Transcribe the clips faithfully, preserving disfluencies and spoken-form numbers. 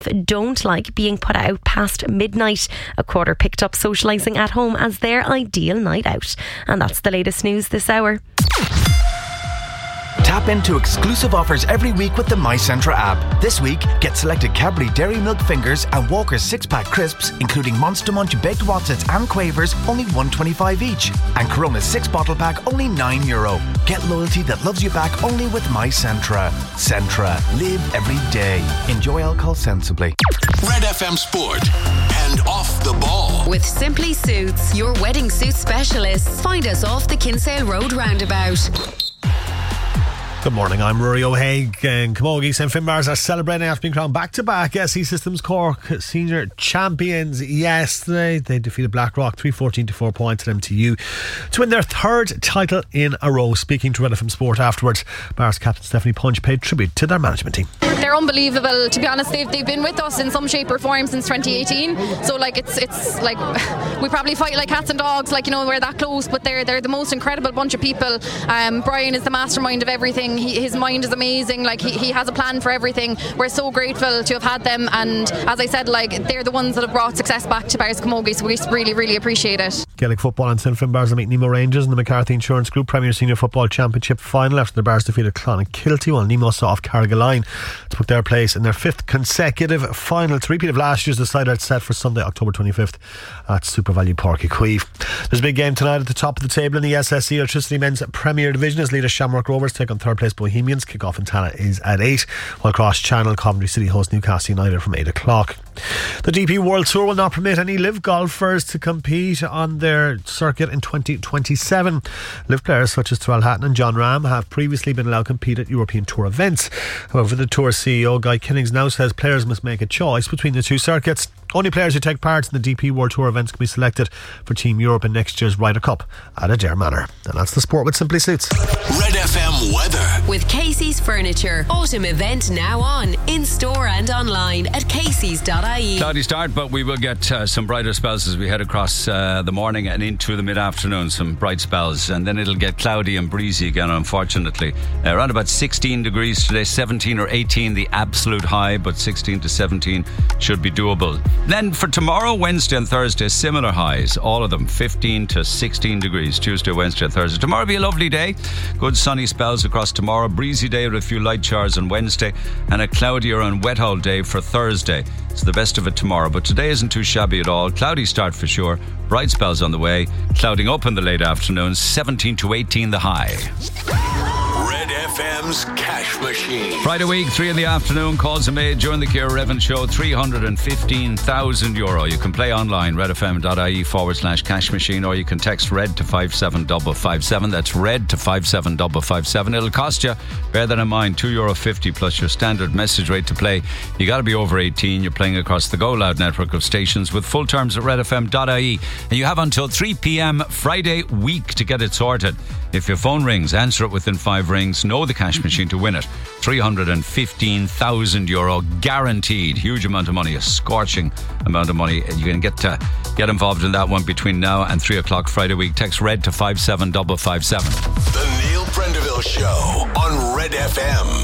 don't like being put out past midnight. A quarter picked up socialising at home as their ideal night out. And that's the latest news this hour. Tap into exclusive offers every week with the MyCentra app. This week, get selected Cadbury Dairy Milk Fingers and Walker's six-pack crisps, including Monster Munch Baked Wotsits and Quavers, only one twenty-five each. And Corona's six-bottle pack, only nine euro. Get loyalty that loves you back only with MyCentra. Centra. Live every day. Enjoy alcohol sensibly. Red F M Sport and Off the Ball. With Simply Suits, your wedding suit specialists. Find us off the Kinsale Road roundabout. Good morning, I'm Rory O'Haig, and Camogie Saint Finbars are celebrating after being crowned back-to-back S E Systems Cork senior champions yesterday. They defeated Blackrock three fourteen to four points at M T U to win their third title in a row. Speaking to Red F M Sport afterwards, Bars captain Stephanie Punch paid tribute to their management team. They're unbelievable. To be honest, they've, they've been with us in some shape or form since twenty eighteen. So like it's it's like we probably fight like cats and dogs, like, you know, we're that close, but they're they're the most incredible bunch of people. Um, Brian is the mastermind of everything. He, his mind is amazing. Like he, he has a plan for everything. We're so grateful to have had them, and as I said, like they're the ones that have brought success back to Bars Camogie, so we really really appreciate it. Gaelic football and Saint Finbars will meet Nemo Rangers in the McCarthy Insurance Group Premier Senior Football Championship final after the Bars defeated Clonakilty while Nemo saw off Carrigaline to put their place in their fifth consecutive final. It's a repeat of last year's decider set for Sunday, October twenty-fifth at Super Value Park Equive. There's a big game tonight at the top of the table in the S S E Electricity Men's Premier Division as leader Shamrock Rovers take on third place Bohemians. Kick-off in Tala is at eight, while Cross Channel Coventry City host Newcastle United from eight o'clock. The D P World Tour will not permit any live golfers to compete on their circuit in twenty twenty-seven. Live players such as Terrell Hatton and John Ram have previously been allowed to compete at European Tour events. However, the Tour C E O Guy Kinnings now says players must make a choice between the two circuits. Only players who take part in the D P World Tour events can be selected for Team Europe in next year's Ryder Cup at Adare Manor. And that's the sport with Simply Suits. Red F M weather with Casey's Furniture. Autumn event now on, in store and online at caseys dot I E. Cloudy start, but we will get uh, some brighter spells as we head across uh, the morning and into the mid-afternoon. Some bright spells, and then it'll get cloudy and breezy again, unfortunately. Uh, around about sixteen degrees today, seventeen or eighteen the absolute high, but sixteen to seventeen should be doable. Then for tomorrow, Wednesday and Thursday, similar highs, all of them fifteen to sixteen degrees, Tuesday, Wednesday and Thursday. Tomorrow will be a lovely day, good sunny spells across tomorrow, breezy day with a few light showers on Wednesday, and a cloudier and wet all day for Thursday. It's the best of it tomorrow, but today isn't too shabby at all. Cloudy start for sure, bright spells on the way, clouding up in the late afternoon, seventeen to eighteen the high. Red F M's Cash Machine. Friday week, three in the afternoon, calls are made during the Ciara Revin Show, three hundred fifteen thousand euro. You can play online, redfm.ie forward slash cash machine, or you can text RED to five seven five five seven. That's RED to five seven five five seven. It'll cost you, bear that in mind, two euro fifty plus your standard message rate to play. You got to be over eighteen. You're playing across the Go Loud network of stations with full terms at redfm.ie. And you have until three p.m. Friday week to get it sorted. If your phone rings, answer it within five rings. Know the cash machine to win it. three hundred fifteen thousand euro guaranteed. Huge amount of money, a scorching amount of money. You can get to get involved in that one between now and three o'clock Friday week. Text RED to five seven five five seven. The Neil Prendeville Show on Red F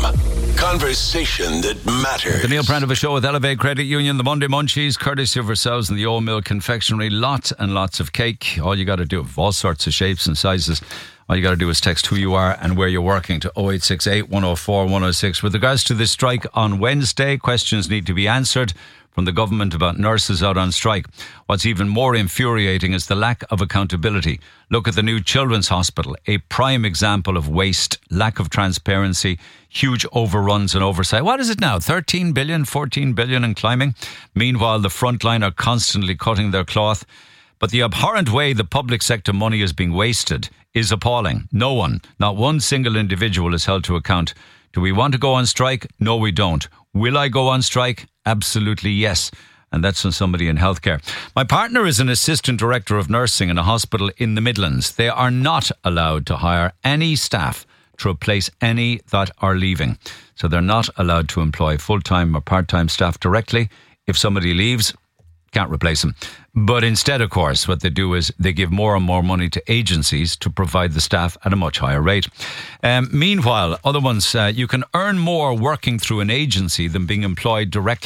M. Conversation that matters. The Neil Prendeville Show with Elevate Credit Union, the Monday Munchies, courtesy of ourselves and the Old Mill Confectionery. Lots and lots of cake. All you got to do, all sorts of shapes and sizes. All you got to do is text who you are and where you're working to oh eight six eight, one oh four, one oh six. With regards to this strike on Wednesday, questions need to be answered from the government about nurses out on strike. What's even more infuriating is the lack of accountability. Look at the new Children's Hospital, a prime example of waste, lack of transparency, huge overruns and oversight. What is it now? thirteen billion, fourteen billion and climbing? Meanwhile, the frontline are constantly cutting their cloth. But the abhorrent way the public sector money is being wasted is appalling. No one, not one single individual is held to account. Do we want to go on strike? No, we don't. Will I go on strike? Absolutely yes. And that's from somebody in healthcare. My partner is an assistant director of nursing in a hospital in the Midlands. They are not allowed to hire any staff to replace any that are leaving. So they're not allowed to employ full-time or part-time staff directly. If somebody leaves, can't replace them. But instead, of course, what they do is they give more and more money to agencies to provide the staff at a much higher rate. Um, meanwhile, other ones, uh, you can earn more working through an agency than being employed directly.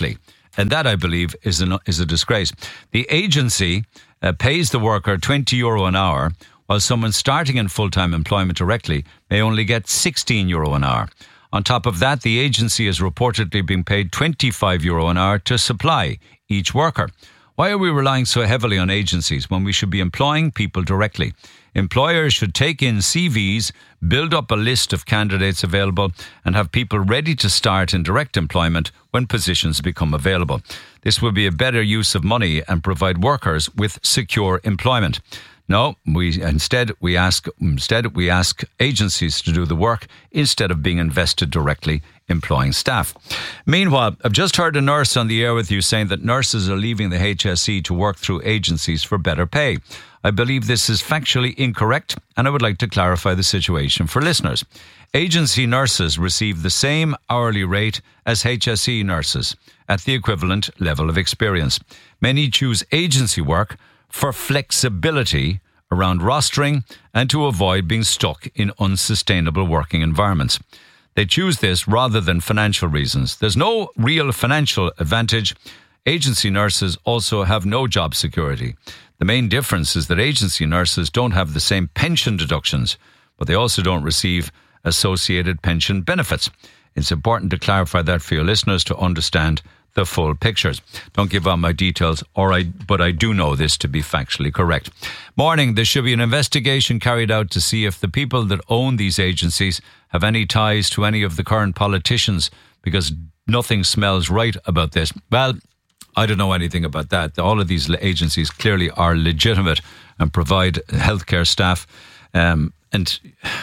And that, I believe, is, an, is a disgrace. The agency uh, pays the worker twenty euro an hour, while someone starting in full-time employment directly may only get sixteen euro an hour. On top of that, the agency is reportedly being paid twenty-five euro an hour to supply each worker. Why are we relying so heavily on agencies when we should be employing people directly? Employers should take in C Vs, build up a list of candidates available, and have people ready to start in direct employment when positions become available. This would be a better use of money and provide workers with secure employment. No, we instead we ask instead we ask agencies to do the work instead of being invested directly employing staff. Meanwhile, I've just heard a nurse on the air with you saying that nurses are leaving the H S E to work through agencies for better pay. I believe this is factually incorrect, and I would like to clarify the situation for listeners. Agency nurses receive the same hourly rate as H S E nurses at the equivalent level of experience. Many choose agency work for flexibility around rostering and to avoid being stuck in unsustainable working environments. They choose this rather than financial reasons. There's no real financial advantage. Agency nurses also have no job security. The main difference is that agency nurses don't have the same pension deductions, but they also don't receive associated pension benefits. It's important to clarify that for your listeners to understand the full pictures. Don't give out my details, or I, but I do know this to be factually correct. Morning, there should be an investigation carried out to see if the people that own these agencies have any ties to any of the current politicians, because nothing smells right about this. Well, I don't know anything about that. All of these agencies clearly are legitimate and provide healthcare staff. Um, and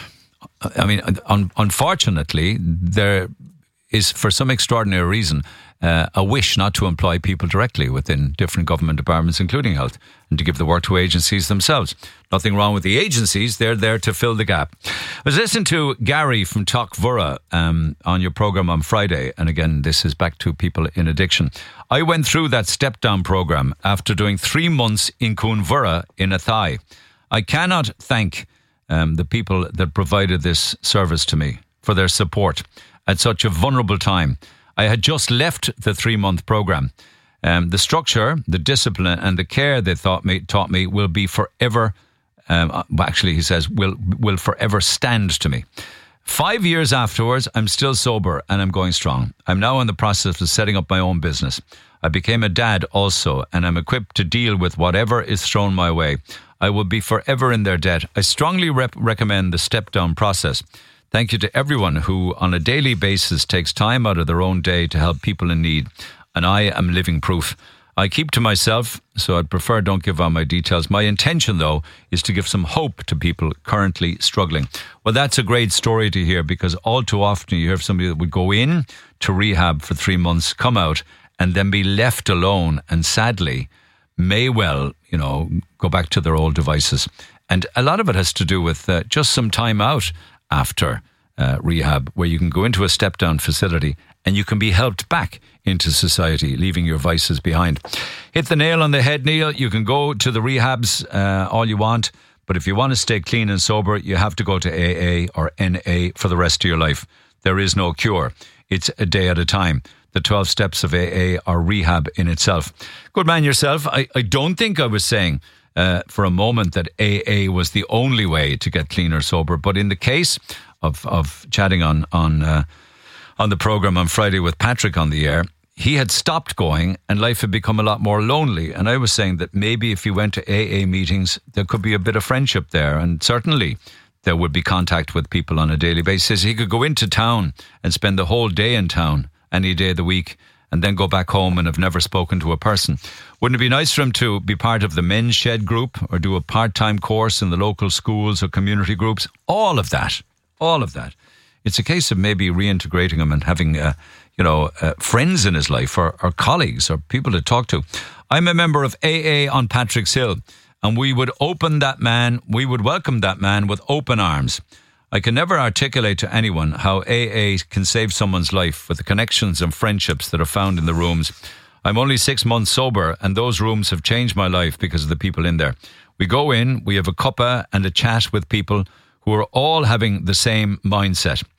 I mean, un- unfortunately, there is, for some extraordinary reason, uh, a wish not to employ people directly within different government departments, including health, and to give the work to agencies themselves. Nothing wrong with the agencies. They're there to fill the gap. I was listening to Gary from Talkvura um, on your programme on Friday. And again, this is back to people in addiction. I went through that step-down programme after doing three months in Coonvura in Athy. I cannot thank um, the people that provided this service to me for their support at such a vulnerable time. I had just left the three-month programme. Um, the structure, the discipline and the care they thought me, taught me will be forever, um, actually he says, will will forever stand to me. Five years afterwards, I'm still sober and I'm going strong. I'm now in the process of setting up my own business. I became a dad also, and I'm equipped to deal with whatever is thrown my way. I will be forever in their debt. I strongly rep- recommend the step-down process. Thank you to everyone who on a daily basis takes time out of their own day to help people in need. And I am living proof. I keep to myself, so I'd prefer don't give out my details. My intention, though, is to give some hope to people currently struggling. Well, that's a great story to hear, because all too often you hear of somebody that would go in to rehab for three months, come out, and then be left alone, and sadly may well, you know, go back to their old devices. And a lot of it has to do with uh, just some time out after uh, rehab, where you can go into a step-down facility and you can be helped back into society, leaving your vices behind. Hit the nail on the head, Neil. You can go to the rehabs uh, all you want, but if you want to stay clean and sober, you have to go to A A or N A for the rest of your life. There is no cure. It's a day at a time. The twelve steps of A A are rehab in itself. Good man yourself. I, I don't think I was saying Uh, for a moment that A A was the only way to get clean or sober, but in the case of of chatting on on uh, on the programme on Friday with Patrick on the air, he had stopped going and life had become a lot more lonely. And I was saying that maybe if he went to A A meetings, there could be a bit of friendship there, and certainly there would be contact with people on a daily basis. He could go into town and spend the whole day in town, any day of the week, and then go back home and have never spoken to a person. Wouldn't it be nice for him to be part of the Men's Shed group or do a part-time course in the local schools or community groups? All of that. All of that. It's a case of maybe reintegrating him and having, uh, you know, uh, friends in his life or, or colleagues or people to talk to. I'm a member of A A on Patrick's Hill, and we would open that man, we would welcome that man with open arms. I can never articulate to anyone how A A can save someone's life with the connections and friendships that are found in the rooms. I'm only six months sober, and those rooms have changed my life because of the people in there. We go in, we have a cuppa and a chat with people who are all having the same mindset.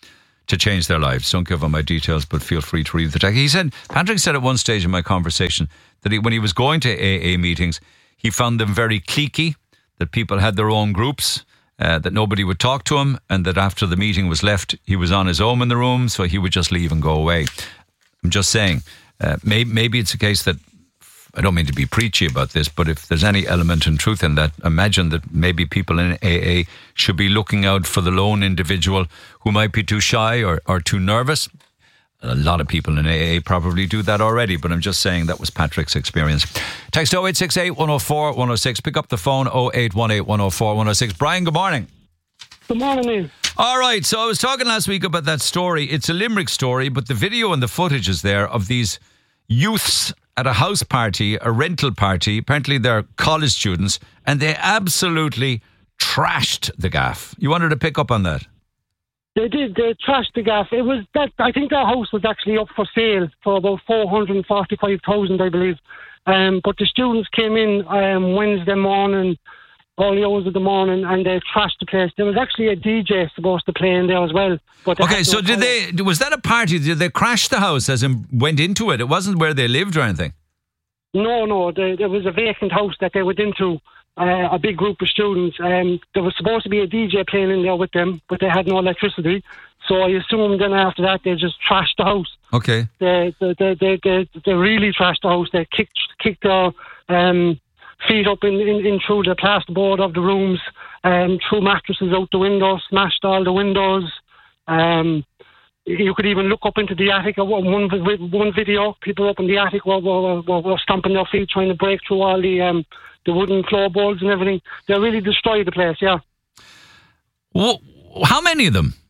to change their lives. Don't give them my details, but feel free to read the text. He said, Patrick said at one stage in my conversation that he, when he was going to A A meetings, he found them very cliquey, that people had their own groups, uh, that nobody would talk to him, and that after the meeting was left, he was on his own in the room, so he would just leave and go away. I'm just saying, uh, maybe, maybe it's a case that, I don't mean to be preachy about this, but if there's any element in truth in that, imagine that maybe people in A A should be looking out for the lone individual who might be too shy or, or too nervous. A lot of people in A A probably do that already, but I'm just saying that was Patrick's experience. Text oh eight six eight, one oh four, one oh six. Pick up the phone, oh eight one eight, one oh four, one oh six. Brian, good morning. Good morning, Neil. All right, so I was talking last week about that story. It's a Limerick story, but the video and the footage is there of these youths at a house party, a rental party. Apparently they're college students, and they absolutely trashed the gaff. You wanted to pick up on that? They did. They trashed the gaff. It was that. I think their house was actually up for sale for about four hundred forty-five thousand, I believe. Um, but the students came in um, Wednesday morning, early hours of the morning, and they trashed the place. There was actually a D J supposed to play in there as well. But okay, so did they? Was that a party? Did they crash the house as in went into it? It wasn't where they lived or anything? No, no. There, there was a vacant house that they went into. Uh, a big group of students. Um, there was supposed to be a D J playing in there with them, but they had no electricity. So I assume then after that they just trashed the house. Okay. They they they they, they, they really trashed the house. They kicked kicked their um, feet up in, in, in through the plasterboard of the rooms, um, threw mattresses out the window, smashed all the windows. Um, you could even look up into the attic. One one video, people up in the attic were, were, were, were stomping their feet, trying to break through all the um, the wooden floorboards and everything. They really destroyed the place, yeah. Well, how many of them?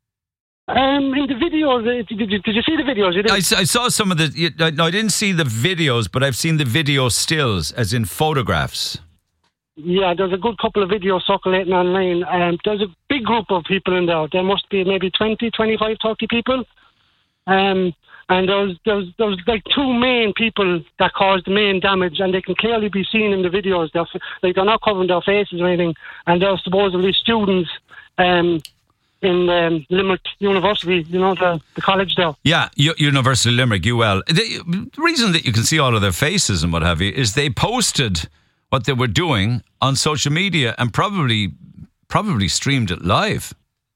Um, in the videos, uh, did, you, did you see the videos? You didn't? I, I saw some of the. No, I didn't see the videos, but I've seen the video stills, as in photographs. Yeah, there's a good couple of videos circulating online. Um, there's a big group of people in there. There must be maybe twenty, twenty-five, thirty people. Um, and there was, there was there was like two main people that caused the main damage, and they can clearly be seen in the videos. They're like they're not covering their faces or anything, and they're supposedly students um, in um, Limerick University. You know, the, the college there. Yeah, U- University of Limerick, U L. The, the reason that you can see all of their faces and what have you is they posted what they were doing on social media and probably probably streamed it live.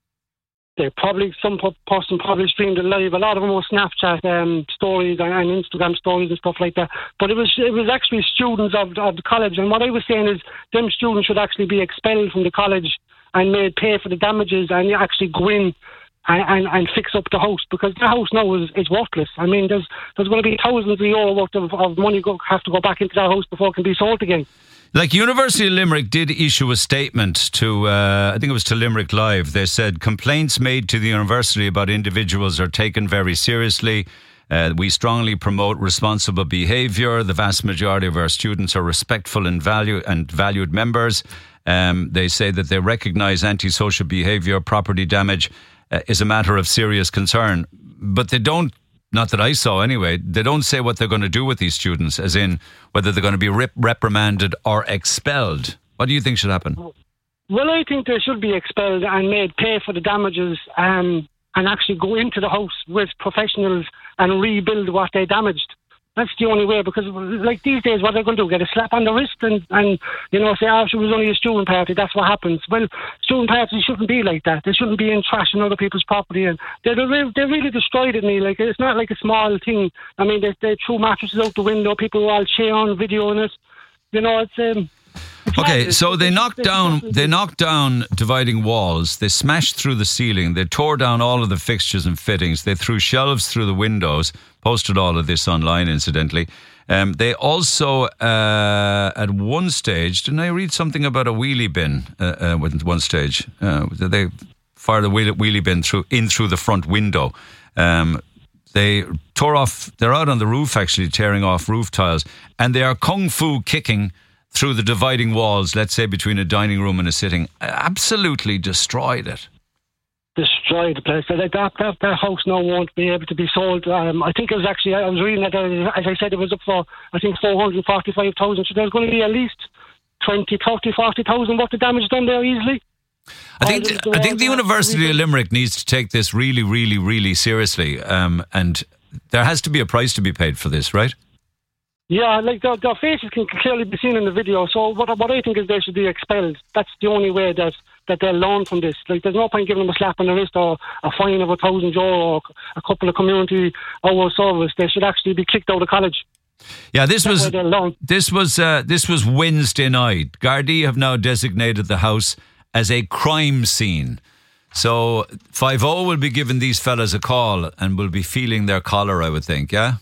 They probably, some person probably streamed it live. A lot of them were Snapchat um, stories and, and Instagram stories and stuff like that. But it was it was actually students of, of the college. And what I was saying is, them students should actually be expelled from the college and made pay for the damages and actually go in and, and, and fix up the house, because the house now is, is worthless. I mean, there's there's going to be thousands of euro worth of, of money go, have to go back into that house before it can be sold again. Like University of Limerick did issue a statement to, uh, I think it was to Limerick Live. They said complaints made to the university about individuals are taken very seriously. Uh, we strongly promote responsible behaviour. The vast majority of our students are respectful and value and valued members. Um, they say that they recognise antisocial behaviour, property damage uh, is a matter of serious concern, but they don't. Not that I saw anyway, they don't say what they're going to do with these students, as in whether they're going to be rep- reprimanded or expelled. What do you think should happen? Well, I think they should be expelled and made pay for the damages um, and actually go into the house with professionals and rebuild what they damaged. That's the only way, because like these days, what they're going to do, get a slap on the wrist and, and you know, say, oh, she was only a student party, that's what happens. Well, student parties shouldn't be like that. They shouldn't be in trashing other people's property, and they they really destroyed it. Me, like, it's not like a small thing. I mean, they, they threw mattresses out the window, people were all cheering, videoing it. You know, it's... Um, Okay, so they knocked down they knocked down dividing walls, they smashed through the ceiling, they tore down all of the fixtures and fittings, they threw shelves through the windows, posted all of this online incidentally. Um, they also, uh, at one stage, didn't I read something about a wheelie bin uh, uh, at one stage? Uh, they fired a wheelie, wheelie bin through in through the front window. Um, they tore off, they're out on the roof actually, tearing off roof tiles, and they are kung fu kicking through the dividing walls, let's say between a dining room and a sitting. Absolutely destroyed it. Destroyed the place. That, that, that, that house now won't be able to be sold. Um, I think it was actually, I was reading that, uh, as I said, it was up for, I think, four hundred forty-five thousand. So there's going to be at least twenty, thirty, forty thousand worth of damage done there easily. I think the, the I think the walls University of Limerick needs to take this really, really, really seriously, um, and there has to be a price to be paid for this, right? Yeah, like their, their faces can clearly be seen in the video. So what what I think is they should be expelled. That's the only way that that they'll learn from this. Like, there's no point giving them a slap on the wrist or a fine of a thousand euro or a couple of community hours service. They should actually be kicked out of college. Yeah, this That's was where they'll learn. this was uh, this was Wednesday night. Gardaí have now designated the house as a crime scene. So five oh will be giving these fellas a call and will be feeling their collar, I would think, yeah?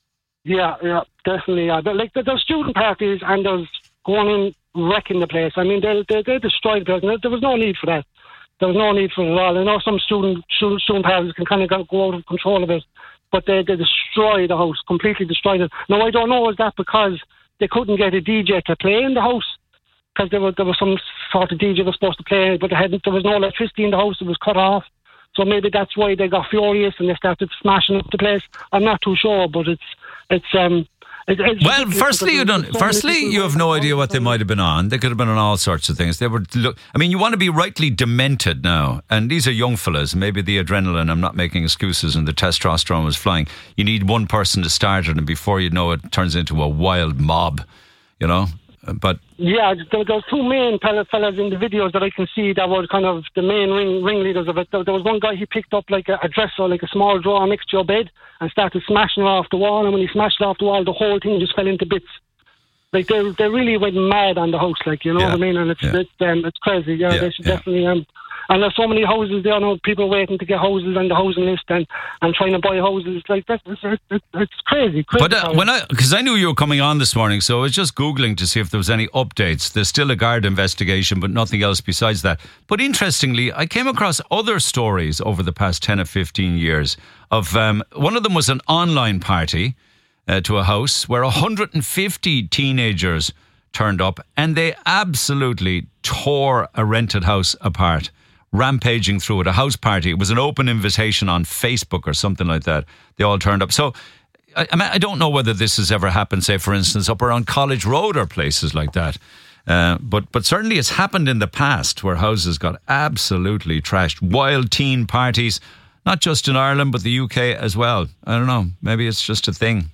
Yeah, yeah, definitely. Yeah. But, like, there's student parties and there's going in wrecking the place. I mean, they they, they destroyed the place. There was no need for that. There was no need for it at all. I know some student student, student parties can kind of go, go out of control of it, but they, they destroyed the house, completely destroyed it. Now, I don't know, is that because they couldn't get a D J to play in the house? Because there was, there was some sort of D J was supposed to play, but they hadn't, there was no electricity in the house, it was cut off. So maybe that's why they got furious and they started smashing up the place. I'm not too sure, but it's it's um. It, it's Well, firstly, you don't. so Firstly, you have no idea what they might have been on. They could have been on all sorts of things. They were. Look, I mean, you want to be rightly demented now, and these are young fellas. Maybe the adrenaline. I'm not making excuses, and the testosterone was flying. You need one person to start it, and before you know it, it turns into a wild mob. You know, but yeah, there, there was two main fellas in the videos that I can see that were kind of the main ring ringleaders of it. There, there was one guy, he picked up like a, a dresser, like a small drawer next to your bed, and started smashing it off the wall. And when he smashed it off the wall, the whole thing just fell into bits. Like, they they really went mad on the house, like, you know Yeah. what I mean? And it's Yeah. it's um, it's crazy. Yeah, Yeah, they should yeah. definitely. Um, and there's so many houses there now, people waiting to get houses on the housing list and, and trying to buy houses. Like, that's it's, it's, it's crazy. crazy But uh, when I, because I knew you were coming on this morning, so I was just Googling to see if there was any updates. There's still a guard investigation, but nothing else besides that. But interestingly, I came across other stories over the past ten or fifteen years of, um, one of them was an online party uh, to a house where one hundred fifty teenagers turned up and they absolutely tore a rented house apart, rampaging through it, a house party. It was an open invitation on Facebook or something like that. They all turned up. So I, I, mean, I don't know whether this has ever happened, say, for instance, up around College Road or places like that. Uh, but but certainly it's happened in the past where houses got absolutely trashed. Wild teen parties, not just in Ireland, but the U K as well. I don't know. Maybe it's just a thing.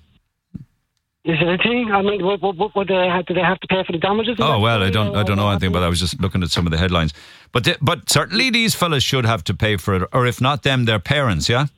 Is it a thing? I mean, what, what, what they have, do they have to pay for the damages? Oh well, I don't, I don't know anything about that. I was just looking at some of the headlines. But, they, but certainly these fellas should have to pay for it, or if not them, their parents. Yeah.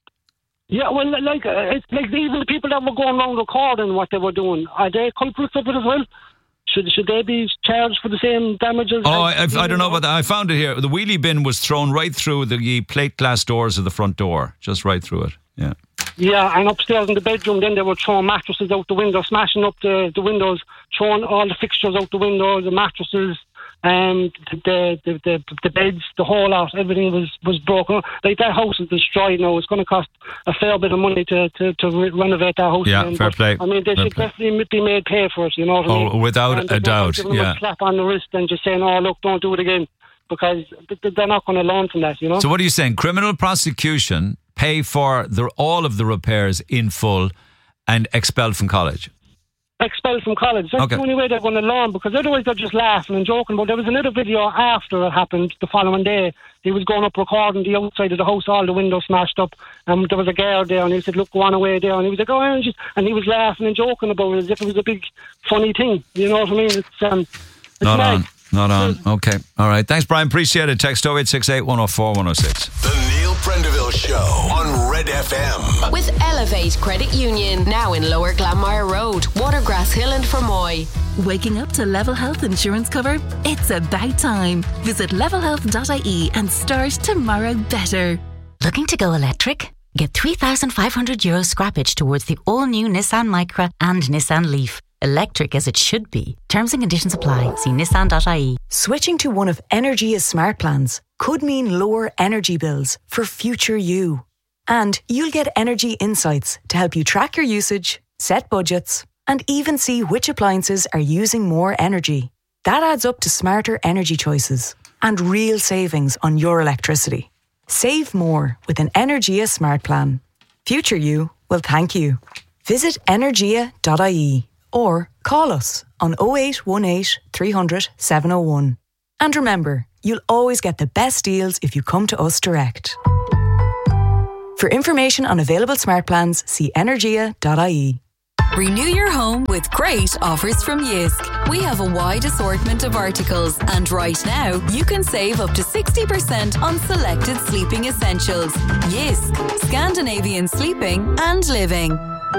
Yeah, well, like, uh, it's like even the people that were going around recording what they were doing, are they culprits of it as well? Should should they be charged for the same damages? Oh, I, I don't know about that. I found it here. The wheelie bin was thrown right through the plate glass doors of the front door, just right through it. Yeah. Yeah, and upstairs in the bedroom, then they were throwing mattresses out the window, smashing up the, the windows, throwing all the fixtures out the window, the mattresses, um, the, the the the beds, the whole lot, everything was, was broken. Like, that house is destroyed now. It's going to cost a fair bit of money to, to, to re- renovate that house. Yeah, again. fair But, play. I mean, they Fair should play. definitely be made pay for it, you know what I mean? Oh, without And a they don't doubt, give them yeah. a slap on the wrist and just saying, oh, look, don't do it again. Because th- they're not going to learn from that, you know? So what are you saying? Criminal prosecution, pay for the, all of the repairs in full, and expelled from college. Expelled from college. That's Okay. the only way they're going to learn, because otherwise they're just laughing and joking. But there was another video after it happened the following day. He was going up recording the outside of the house, all the windows smashed up, and there was a girl there, and he said, look, go on away there. And he was like, oh, and, just, and he was laughing and joking about it as if it was a big funny thing. You know what I mean? It's, um, it's Not mad. on. Not on. Okay. All right. Thanks, Brian. Appreciate it. Text oh eight six eight, one oh four, one oh six. The Neil Prendeville Show on Red F M. With Elevate Credit Union, now in Lower Glanmire Road, Watergrass Hill and Fermoy. Waking up to Level Health insurance cover? It's about time. Visit level health dot I E and start tomorrow better. Looking to go electric? Get three thousand five hundred euro scrappage towards the all-new Nissan Micra and Nissan Leaf. Electric as it should be. Terms and conditions apply. See nissan dot I E. Switching to one of Energia's smart plans could mean lower energy bills for future you. And you'll get energy insights to help you track your usage, set budgets, and even see which appliances are using more energy. That adds up to smarter energy choices and real savings on your electricity. Save more with an Energia smart plan. Future you will thank you. Visit energia dot I E. Or call us on oh eight one eight, three hundred, seven oh one. And remember, you'll always get the best deals if you come to us direct. For information on available smart plans, see energia dot I E. Renew your home with great offers from Jysk. We have a wide assortment of articles, and right now you can save up to sixty percent on selected sleeping essentials. Jysk, Scandinavian sleeping and living.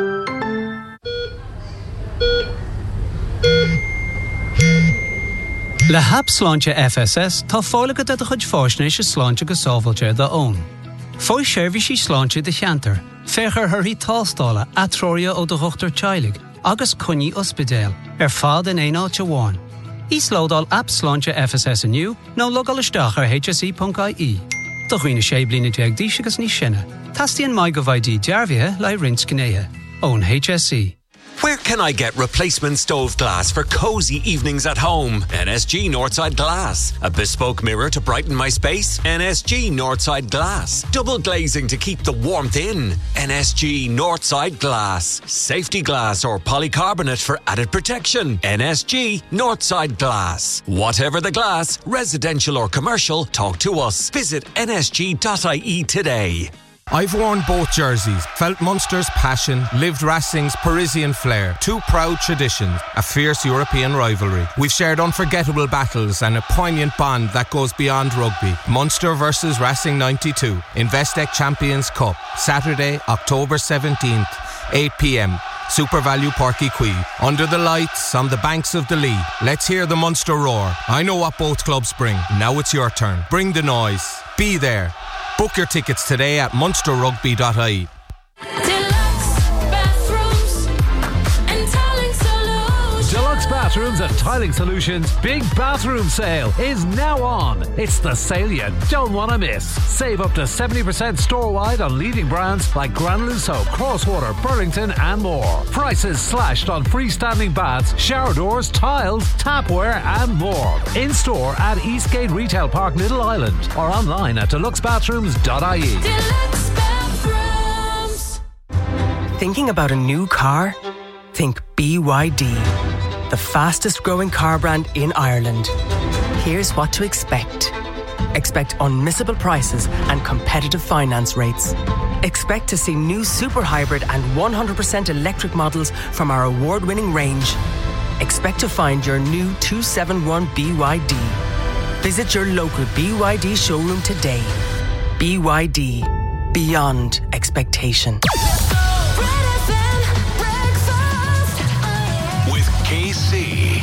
Le hap sláinte F S S tá fálacha de chuid fásnéis is sláinte go sábhailte da ón. Fói seirbhísí sláinte de cheantar, féchar thuirí tástála atrória ó do chuachtar teilig, agus cuní ospidéal, ar fád in éáilte bháin. Ís lódal app sláinte F S S aniu, nó logal isteach ar H S E dot I E. Do chuoine sé blina deag díos agus ní sinne. Tastíonn mai go bhaidí dearbhithe le rins gnéithe. Ón H S E. Where can I get replacement stove glass for cosy evenings at home? N S G Northside Glass. A bespoke mirror to brighten my space? N S G Northside Glass. Double glazing to keep the warmth in? N S G Northside Glass. Safety glass or polycarbonate for added protection? N S G Northside Glass. Whatever the glass, residential or commercial, talk to us. Visit N S G dot I E today. I've worn both jerseys, felt Munster's passion, lived Racing's Parisian flair. Two proud traditions, a fierce European rivalry. We've shared unforgettable battles and a poignant bond that goes beyond rugby. Munster versus Racing ninety-two, Investec Champions Cup, Saturday, October seventeenth, eight p.m. Super Value Páirc Uí Chaoimh. Under the lights, on the banks of the Lee. Let's hear the Munster roar. I know what both clubs bring. Now it's your turn. Bring the noise. Be there. Book your tickets today at munster rugby dot I E. Deluxe Bathrooms and Tiling Solutions Big Bathroom Sale is now on. It's the sale you don't want to miss. Save up to seventy percent store-wide on leading brands like Granuloso, Crosswater, Burlington and more. Prices slashed on freestanding baths, shower doors, tiles, tapware and more. In-store at Eastgate Retail Park, Little Island or online at deluxe bathrooms dot I E. Deluxe Bathrooms. Thinking about a new car? Think B Y D, the fastest growing car brand in Ireland. Here's what to expect. Expect unmissable prices and competitive finance rates. Expect to see new super hybrid and one hundred percent electric models from our award-winning range. Expect to find your new two seventy-one B Y D. Visit your local B Y D showroom today. B Y D, beyond expectation. K C.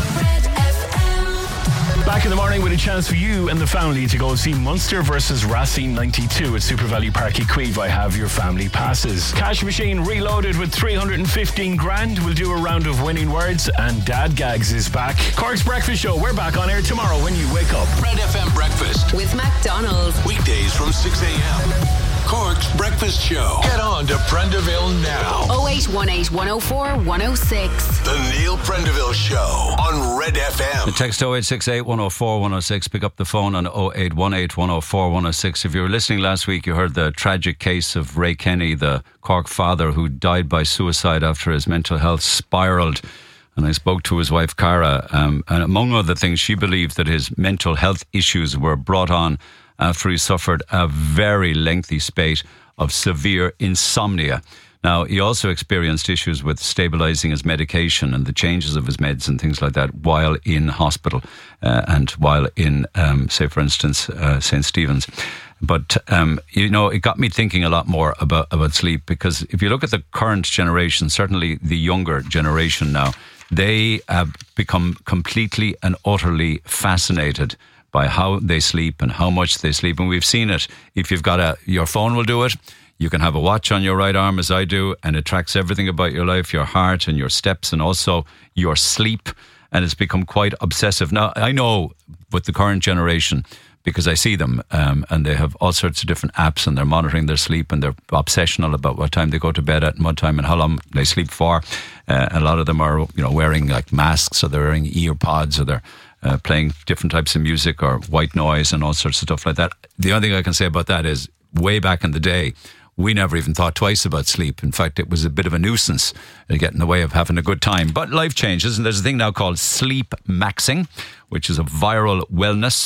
Back in the morning with a chance for you and the family to go see Munster versus Racing ninety-two at Super Value Páirc Uí Chaoimh. I have your family passes. Cash machine reloaded with three hundred fifteen grand. We'll do a round of winning words and Dad Gags is back. Cork's Breakfast Show. We're back on air tomorrow when you wake up. Red F M Breakfast with McDonald's. Weekdays from six a.m. Cork's Breakfast Show. Get on to Prendeville now. oh eight one eight, one oh four, one oh six. The Neil Prendeville Show on Red F M. The text oh eight six eight, one oh four, one oh six. Pick up the phone on oh eight one eight, one oh four, one oh six. If you were listening last week, you heard the tragic case of Ray Kenny, the Cork father who died by suicide after his mental health spiralled. And I spoke to his wife, Cara, um, and among other things, she believed that his mental health issues were brought on after he suffered a very lengthy spate of severe insomnia. Now, he also experienced issues with stabilising his medication and the changes of his meds and things like that while in hospital uh, and while in, um, say, for instance, uh, Saint Stephen's. But, um, you know, it got me thinking a lot more about, about sleep, because if you look at the current generation, certainly the younger generation now, they have become completely and utterly fascinated by how they sleep and how much they sleep. And we've seen it. If you've got a, your phone will do it. You can have a watch on your right arm, as I do, and it tracks everything about your life, your heart and your steps and also your sleep. And it's become quite obsessive. Now, I know with the current generation, because I see them, um, and they have all sorts of different apps and they're monitoring their sleep and they're obsessional about what time they go to bed at and what time and how long they sleep for. Uh, a lot of them are, you know, wearing like masks, or they're wearing ear pods, or they're Uh, playing different types of music or white noise and all sorts of stuff like that. The only thing I can say about that is, way back in the day, we never even thought twice about sleep. In fact, it was a bit of a nuisance to get in the way of having a good time. But life changes, and there's a thing now called sleep maxing, which is a viral wellness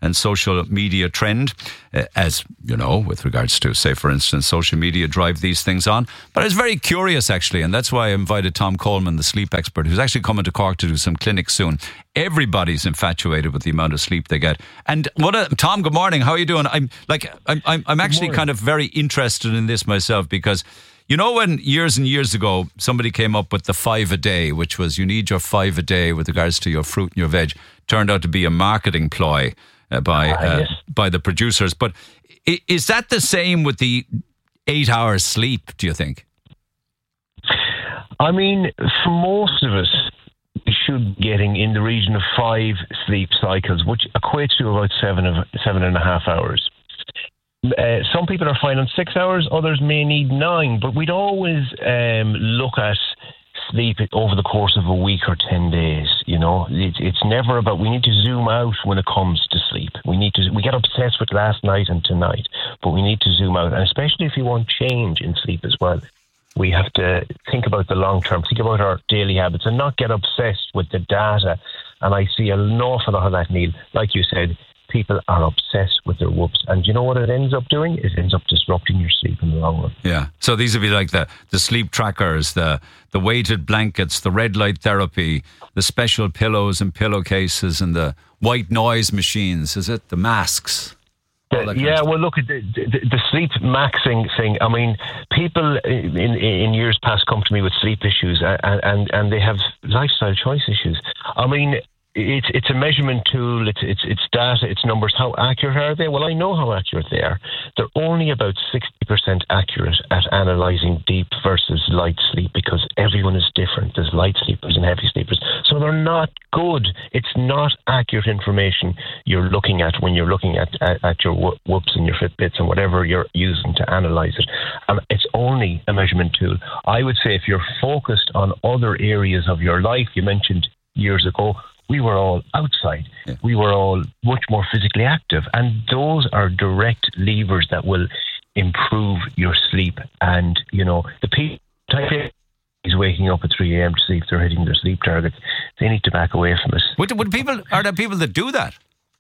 and social media trend, uh, as you know, with regards to, say, for instance, social media drive these things on. But I was very curious, actually, and that's why I invited Tom Coleman, the sleep expert, who's actually coming to Cork to do some clinics soon. Everybody's infatuated with the amount of sleep they get. And what a, Tom, good morning. How are you doing? I'm like, I'm, I'm, I'm actually kind of very interested in this myself, because you know when years and years ago somebody came up with the five a day, which was you need your five a day with regards to your fruit and your veg, turned out to be a marketing ploy uh, by ah, uh, yes. by the producers. But is that the same with the eight hours sleep, do you think? I mean, for most of us, we should be getting in the region of five sleep cycles, which equates to about seven of seven and a half hours. Uh, some people are fine on six hours, others may need nine, but we'd always um, look at sleep over the course of a week or ten days. You know, it's, it's never about, we need to zoom out when it comes to sleep. We need to, we get obsessed with last night and tonight, but we need to zoom out, and especially if you want change in sleep as well. We have to think about the long term, think about our daily habits, and not get obsessed with the data. And I see an awful lot of that, Neil. Like you said, people are obsessed with their whoops. And you know what it ends up doing? It ends up disrupting your sleep in the long run. Yeah. So these would be like the, the sleep trackers, the, the weighted blankets, the red light therapy, the special pillows and pillowcases, and the white noise machines, is it? The masks. Uh, yeah, well, look at the, the, the sleep maxing thing. I mean, people in, in years past come to me with sleep issues, and, and, and they have lifestyle choice issues. I mean, it's it's a measurement tool. It's it's it's data. It's numbers. How accurate are they? Well, I know how accurate they are. They're only about sixty percent accurate at analysing deep versus light sleep, because everyone is different. There's light sleepers and heavy sleepers, so they're not good. It's not accurate information you're looking at when you're looking at at, at your whoops and your Fitbits and whatever you're using to analyse it. And it's only a measurement tool. I would say if you're focused on other areas of your life, you mentioned years ago, we were all outside. Yeah. We were all much more physically active. And those are direct levers that will improve your sleep. And, you know, the people is waking up at three a.m. to see if they're hitting their sleep targets. They need to back away from it. Would, would people, are there people that do that?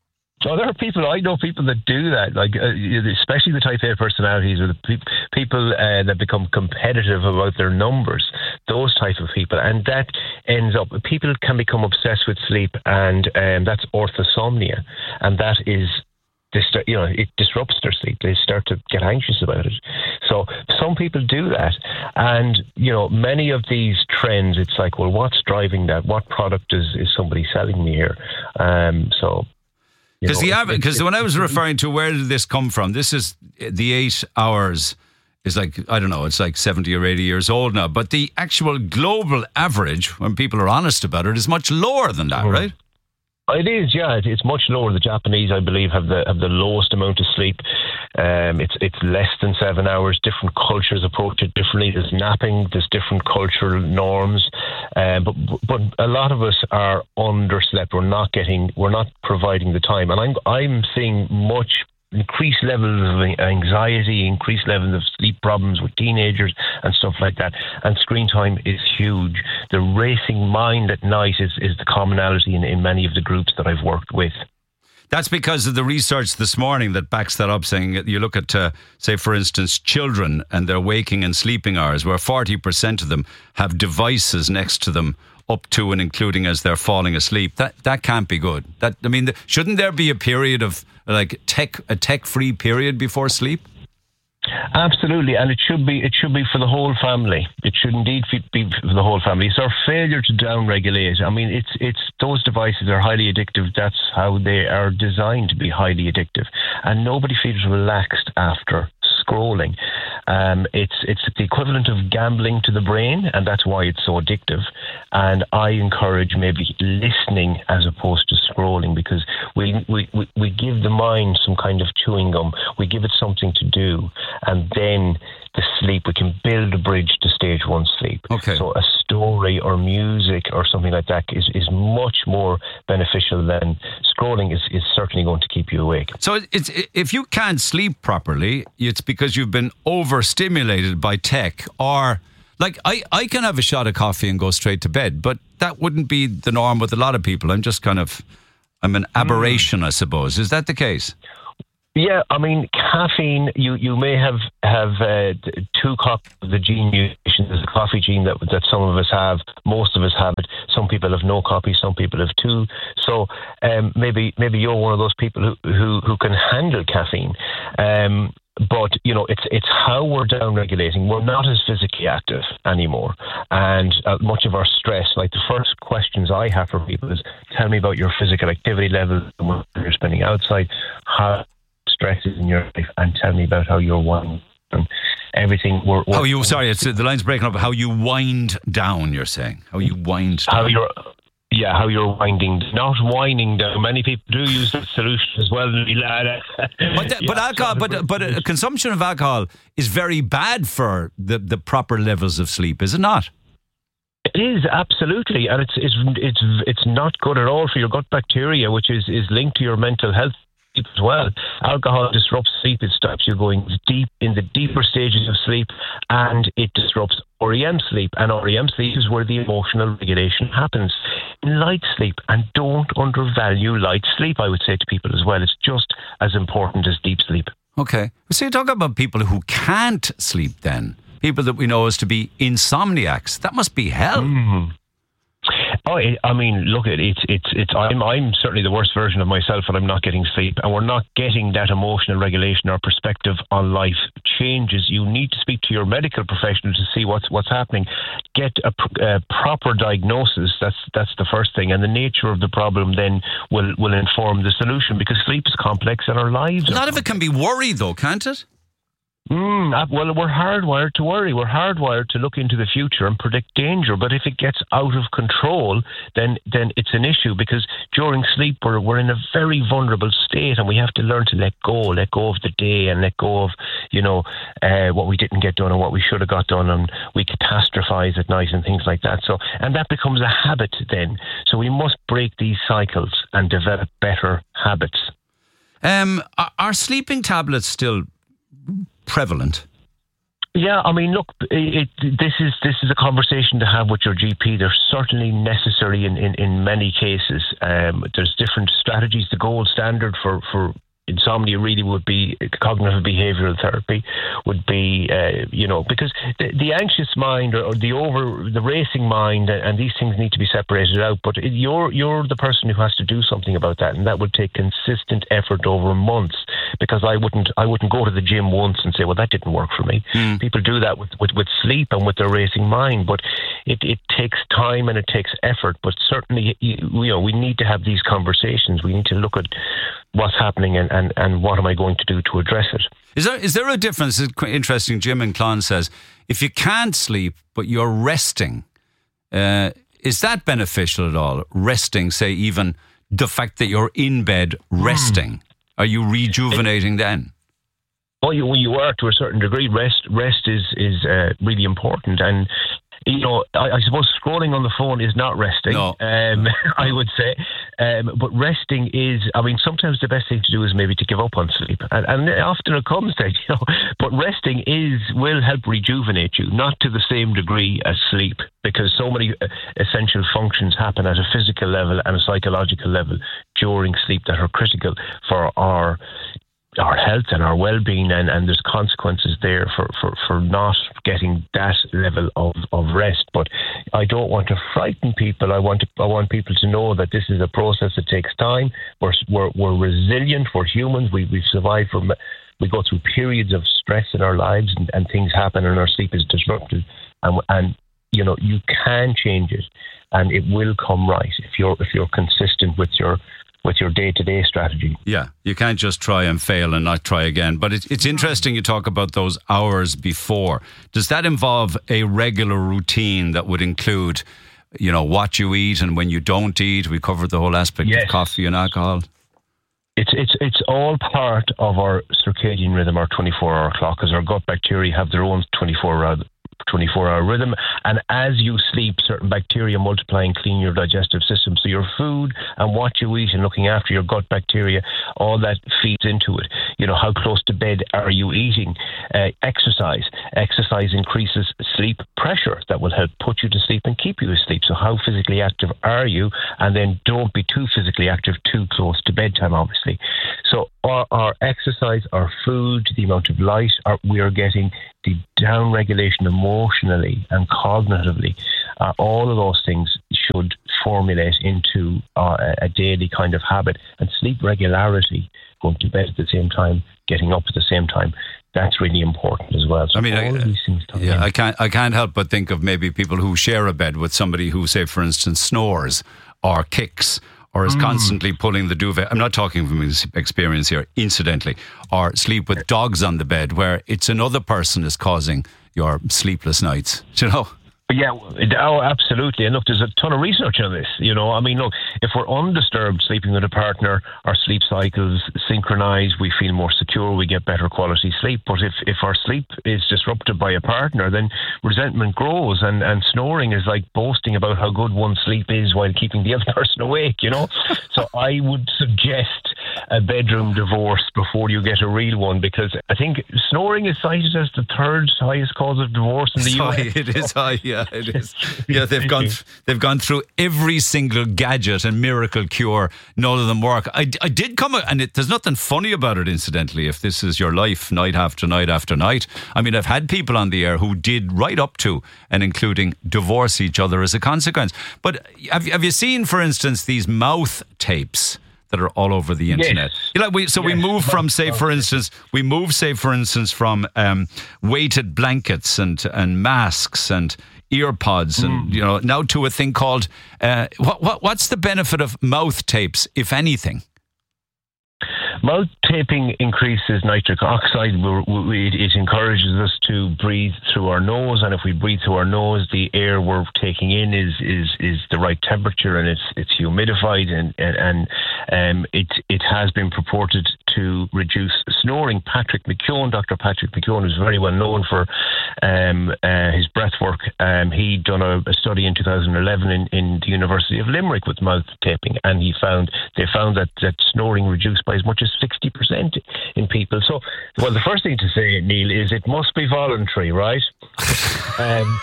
So there are people, I know people that do that, like uh, especially the type A personalities, or the pe- people uh, that become competitive about their numbers, those type of people. And that ends up, people can become obsessed with sleep, and um, that's orthosomnia. And that is, they start, you know, it disrupts their sleep. They start to get anxious about it. So some people do that. And, you know, many of these trends, it's like, well, what's driving that? What product is, is somebody selling me here? Um, so... Because the because when I was referring to where did this come from, this is the eight hours is like, I don't know, it's like seventy or eighty years old now. But the actual global average, when people are honest about it, is much lower than that, mm. right? It is, yeah. It's much lower. The Japanese, I believe, have the have the lowest amount of sleep. Um, it's it's less than seven hours. Different cultures approach it differently. There's napping. There's different cultural norms. Um, but but a lot of us are underslept. We're not getting. We're not providing the time. And I'm I'm seeing much increased levels of anxiety, increased levels of sleep problems with teenagers and stuff like that. And screen time is huge. The racing mind at night is, is the commonality in, in many of the groups that I've worked with. That's because of the research this morning that backs that up, saying you look at, uh, say, for instance, children and their waking and sleeping hours, where forty percent of them have devices next to them up to and including as they're falling asleep. That that can't be good. That I mean, the, shouldn't there be a period of like tech a tech-free period before sleep? Absolutely, and it should be it should be for the whole family. It should indeed be for the whole family. It's our failure to downregulate. I mean, it's it's those devices are highly addictive. That's how they are designed to be highly addictive, and nobody feels relaxed after scrolling. Um, it's it's the equivalent of gambling to the brain, and that's why it's so addictive. And I encourage maybe listening as opposed to scrolling, because we we, we, we give the mind some kind of chewing gum. We give it something to do, and then the sleep, we can build a bridge to stage one sleep. Okay. So a story or music or something like that is, is much more beneficial than scrolling is, is certainly going to keep you awake. So it's if you can't sleep properly, it's because you've been overstimulated by tech, or like I, I can have a shot of coffee and go straight to bed, but that wouldn't be the norm with a lot of people. I'm just kind of I'm an aberration, mm. I suppose. Is that the case? Yeah, I mean, caffeine, you, you may have have uh, two copies of the gene mutation. There's a coffee gene that that some of us have, most of us have it. Some people have no copy, some people have two. So um, maybe maybe you're one of those people who, who, who can handle caffeine. Um, but, you know, it's it's how we're down-regulating. We're not as physically active anymore. And uh, much of our stress, like the first questions I have for people is, tell me about your physical activity level and what you're spending outside, how stresses in your life, and tell me about how you're winding down. Everything. We're, we're how you? Sorry, it's the line's breaking up. How you wind down? You're saying how you wind down. How you're. Yeah, how you're winding, not winding down. Many people do use that solution as well. But, the, yeah, but alcohol, but but uh, consumption of alcohol is very bad for the, the proper levels of sleep, is it not? It is, absolutely, and it's it's it's it's not good at all for your gut bacteria, which is, is linked to your mental health as well. Alcohol disrupts sleep. It stops you going deep in the deeper stages of sleep, and it disrupts R E M sleep. And R E M sleep is where the emotional regulation happens. In light sleep, and don't undervalue light sleep, I would say to people as well. It's just as important as deep sleep. Okay. So you talk about people who can't sleep then. People that we know as to be insomniacs. That must be hell. Mm. Oh, I mean, look, it, it's it's it's. I'm I'm certainly the worst version of myself, and I'm not getting sleep, and we're not getting that emotional regulation or perspective on life changes. You need to speak to your medical professional to see what's what's happening. Get a, a proper diagnosis. That's that's the first thing, and the nature of the problem then will will inform the solution, because sleep is complex and our lives. A lot of it can be worry, though, can't it? Mm, well, we're hardwired to worry. We're hardwired to look into the future and predict danger. But if it gets out of control, then then it's an issue, because during sleep we're, we're in a very vulnerable state, and we have to learn to let go, let go of the day, and let go of, you know, uh, what we didn't get done and what we should have got done, and we catastrophize at night and things like that. So, and that becomes a habit then. So we must break these cycles and develop better habits. Um, are, are sleeping tablets still prevalent? Yeah, I mean, look, it, it, this is this is a conversation to have with your G P. They're certainly necessary in, in, in many cases. Um, there's different strategies. The gold standard for, for insomnia really would be cognitive behavioural therapy, would be, uh, you know, because the, the anxious mind or, or the over, the racing mind, and these things need to be separated out. But it, you're you're the person who has to do something about that, and that would take consistent effort over months. Because I wouldn't I wouldn't go to the gym once and say, well, that didn't work for me. Mm. People do that with, with, with sleep and with their racing mind, but it, it takes time and it takes effort. But certainly, you, you know, we need to have these conversations. We need to look at what's happening and, and, and what am I going to do to address it. Is there is there a difference? It's interesting. Jim in Clon says, if you can't sleep but you're resting, uh, is that beneficial at all? Resting, say, even the fact that you're in bed resting. Mm. Are you rejuvenating then? Well, you, well, you are to a certain degree. Rest, rest is is uh, really important, and you know, I, I suppose scrolling on the phone is not resting. No. Um, I would say, um, but resting is. I mean, sometimes the best thing to do is maybe to give up on sleep, and, and often it comes that, you know. But resting is will help rejuvenate you, not to the same degree as sleep, because so many essential functions happen at a physical level and a psychological level during sleep that are critical for our our health and our well-being, and, and there's consequences there for, for, for not getting that level of, of rest. But I don't want to frighten people. I want to, I want people to know that this is a process that takes time. We're we're, we're resilient. We're humans. We we've survived from. We go through periods of stress in our lives, and, and things happen, and our sleep is disrupted. And and you know, you can change it, and it will come right if you're if you're consistent with your. with your day-to-day strategy. Yeah, you can't just try and fail and not try again. But it, it's interesting you talk about those hours before. Does that involve a regular routine that would include, you know, what you eat and when you don't eat? We covered the whole aspect yes. of coffee and alcohol. It's it's it's all part of our circadian rhythm, our twenty-four hour clock, because our gut bacteria have their own twenty-four hour twenty-four hour rhythm, and as you sleep, certain bacteria multiply and clean your digestive system. So your food and what you eat and looking after your gut bacteria all that feeds into it. You know, how close to bed are you eating? Uh, exercise. Exercise increases sleep pressure. That will help put you to sleep and keep you asleep. So how physically active are you? And then don't be too physically active too close to bedtime, obviously. So our, our exercise, our food, the amount of light our, we are getting, the down regulation emotionally and cognitively, uh, all of those things should formulate into uh, a daily kind of habit. And sleep regularity, going to bed at the same time, getting up at the same time, that's really important as well. So I mean, all I, of these things yeah, I can't, I can't help but think of maybe people who share a bed with somebody who, say, for instance, snores or kicks or is mm. constantly pulling the duvet. I'm not talking from experience here, incidentally, or sleep with dogs on the bed where it's another person is causing your sleepless nights. Do you know? Yeah, oh, absolutely. And look, there's a ton of research on this. You know, I mean, look, if we're undisturbed sleeping with a partner, our sleep cycles synchronize, we feel more secure, we get better quality sleep. But if, if our sleep is disrupted by a partner, then resentment grows, and, and snoring is like boasting about how good one's sleep is while keeping the other person awake, you know? So I would suggest a bedroom divorce before you get a real one, because I think snoring is cited as the third highest cause of divorce in the it's U S. High, it is high, yeah. It is. Yeah, they've gone. They've gone through every single gadget and miracle cure. None of them work. I, I did come, and it, there's nothing funny about it. Incidentally, if this is your life, night after night after night. I mean, I've had people on the air who did right up to and including divorce each other as a consequence. But have have you seen, for instance, these mouth tapes that are all over the internet? Yes. You know, we, so yes. we move from, say, for instance, we move, say, for instance, from um, weighted blankets and and masks and earpods and, mm. you know, now to a thing called, uh, what, what what's the benefit of mouth tapes, if anything? Mouth taping increases nitric oxide. It encourages us to breathe through our nose, and if we breathe through our nose, the air we're taking in is is, is the right temperature, and it's it's humidified, and and, and um, it it has been purported to reduce snoring. Patrick McKeown, Doctor Patrick McKeown, is very well known for um, uh, his breath work. Um, he'd done a, a study in two thousand eleven in, in the University of Limerick with mouth taping, and he found they found that that snoring reduced by as much as sixty percent in people. So, well, the first thing to say, Neil, is it must be voluntary, right? um,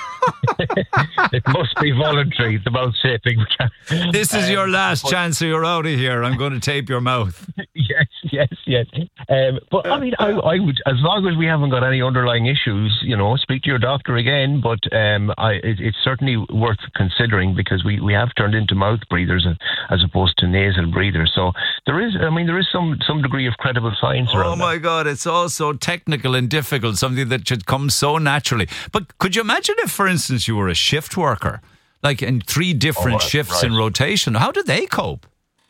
it must be voluntary, the mouth taping. This is um, your last but, chance, so you're out of here. I'm going to tape your mouth. Yes, yes, yes. Um, but I mean, I, I would, as long as we haven't got any underlying issues, you know, speak to your doctor again. But um, I, it, it's certainly worth considering, because we, we have turned into mouth breathers as opposed to nasal breathers. So there is, I mean, there is some some degree of credible science around. Oh my that. God, it's all so technical and difficult. Something that should come so naturally. But could you imagine if, for instance, you were a shift worker, like in three different oh, shifts right. in rotation? How did they cope?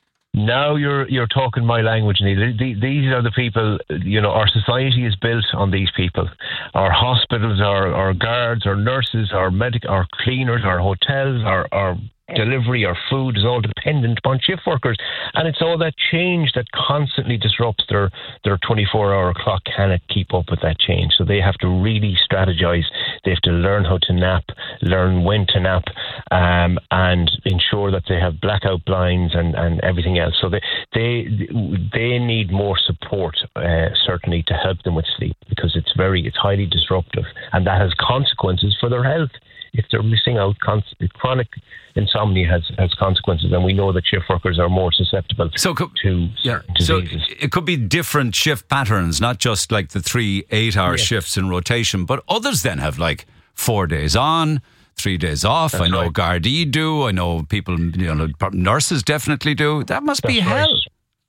Now you're you're talking my language, Neil. These are the people, you know, our society is built on these people. Our hospitals, our, our guards, our nurses, our medic, our cleaners, our hotels, our, our delivery, our food is all dependent upon shift workers. And it's all that change that constantly disrupts their, their twenty-four hour clock cannot keep up with that change. So they have to really strategize. They have to learn how to nap, learn when to nap, um, and ensure that they have blackout blinds and, and everything else. So they they they need more support, uh, certainly, to help them with sleep, because it's very it's highly disruptive, and that has consequences for their health. If they're missing out, chronic insomnia has, has consequences, and we know that shift workers are more susceptible so could, to yeah, certain diseases. So it could be different shift patterns, not just like the three eight-hour yes. shifts in rotation, but others then have like four days on, three days off. That's I know right. Gardaí do. I know people, you know, nurses definitely do. That must That's be hell. Right.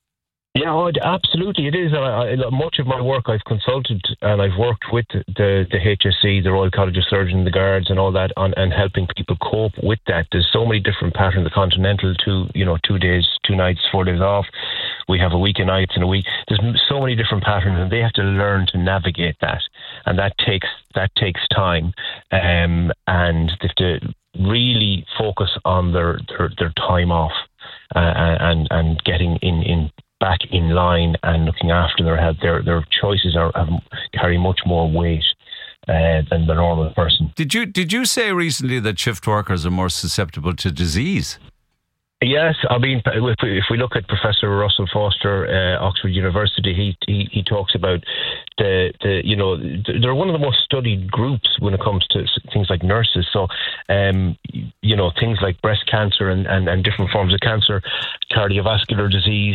Yeah, oh, absolutely, it is. I, I, much of my work I've consulted, and I've worked with the, the H S C, the Royal College of Surgeons, the Guards, and all that, on and helping people cope with that. There's so many different patterns. The Continental, two, you know, two days, two nights, four days off. We have a week of nights and a week. There's so many different patterns, and they have to learn to navigate that, and that takes that takes time, um, and they have to really focus on their their, their time off, uh, and and getting in in. back in line and looking after their health. Their their choices are have, carry much more weight uh, than the normal person. Did you did you say recently that shift workers are more susceptible to disease? Yes, I mean, if we, if we look at Professor Russell Foster, uh, Oxford University, he, he he talks about the, the you know they're one of the most studied groups when it comes to things like nurses. So, um, you know, things like breast cancer and, and, and different forms of cancer, cardiovascular disease,